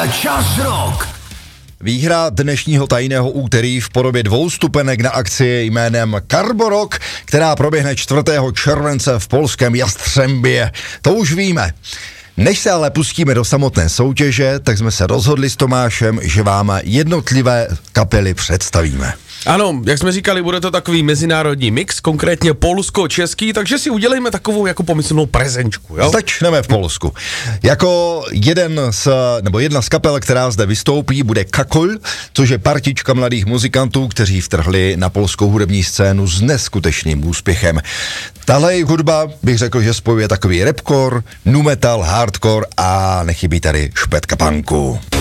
Čas rok. Výhra dnešního tajného úterý v podobě 2 stupenek na akci jménem Carborok, která proběhne 4. července v polském Jastřembě. To už víme. Než se ale pustíme do samotné soutěže, tak jsme se rozhodli s Tomášem, že vám jednotlivé kapely představíme. Ano, jak jsme říkali, bude to takový mezinárodní mix, konkrétně polsko-český, takže si udělejme takovou jako pomyslnou prezenčku, jo? Začneme v Polsku. Jako jedna z kapel, která zde vystoupí, bude Kakol, což je partička mladých muzikantů, kteří vtrhli na polskou hudební scénu s neskutečným úspěchem. Tahle jejich hudba, bych řekl, že spojuje takový rapcore, nu metal, hardcore a nechybí tady špetka punku.